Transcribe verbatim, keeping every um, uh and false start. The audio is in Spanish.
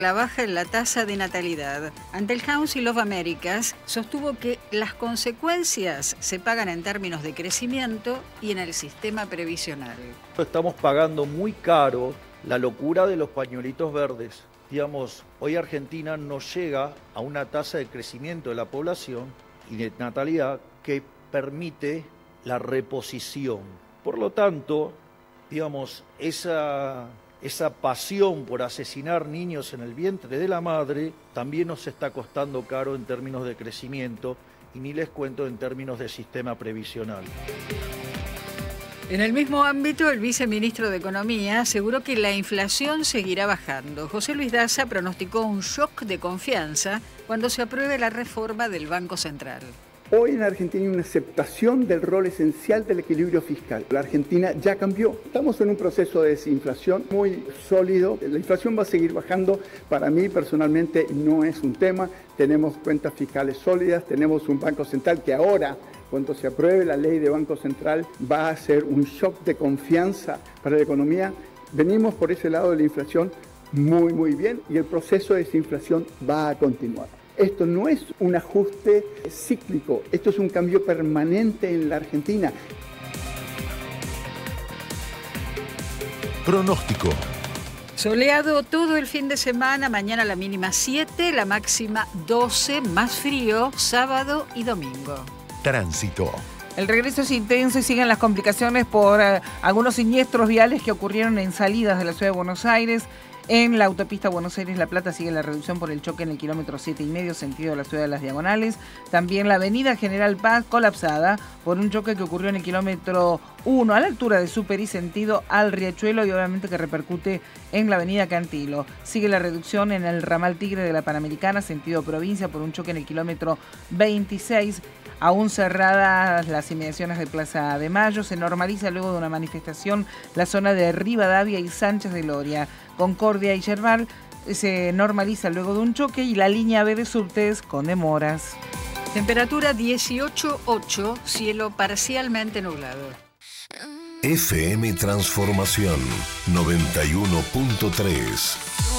La baja en la tasa de natalidad. Ante el Council of Americas, sostuvo que las consecuencias se pagan en términos de crecimiento y en el sistema previsional. Estamos pagando muy caro la locura de los pañuelitos verdes. Digamos, hoy Argentina no llega a una tasa de crecimiento de la población y de natalidad que permite la reposición. Por lo tanto, digamos, esa... Esa pasión por asesinar niños en el vientre de la madre también nos está costando caro en términos de crecimiento y ni les cuento en términos de sistema previsional. En el mismo ámbito, el viceministro de Economía aseguró que la inflación seguirá bajando. José Luis Daza pronosticó un shock de confianza cuando se apruebe la reforma del Banco Central. Hoy en Argentina hay una aceptación del rol esencial del equilibrio fiscal. La Argentina ya cambió. Estamos en un proceso de desinflación muy sólido. La inflación va a seguir bajando. Para mí personalmente no es un tema. Tenemos cuentas fiscales sólidas, tenemos un Banco Central que ahora, cuando se apruebe la ley de Banco Central, va a ser un shock de confianza para la economía. Venimos por ese lado de la inflación muy, muy bien y el proceso de desinflación va a continuar. Esto no es un ajuste cíclico, esto es un cambio permanente en la Argentina. Pronóstico. Soleado todo el fin de semana, mañana la mínima siete, la máxima doce, más frío sábado y domingo. Tránsito. El regreso es intenso y siguen las complicaciones por eh, algunos siniestros viales que ocurrieron en salidas de la ciudad de Buenos Aires. En la autopista Buenos Aires-La Plata sigue la reducción por el choque en el kilómetro siete y medio, sentido de la ciudad de Las Diagonales. También la avenida General Paz colapsada por un choque que ocurrió en el kilómetro uno, a la altura de Super y sentido al Riachuelo, y obviamente que repercute en la avenida Cantilo. Sigue la reducción en el ramal Tigre de la Panamericana, sentido provincia, por un choque en el kilómetro veintiséis. Aún cerradas las inmediaciones de Plaza de Mayo. Se normaliza luego de una manifestación la zona de Rivadavia y Sánchez de Loria. Concordia y Yerbal se normaliza luego de un choque y la línea B de subtes con demoras. Temperatura dieciocho punto ocho, cielo parcialmente nublado. F M Transformación noventa y uno punto tres.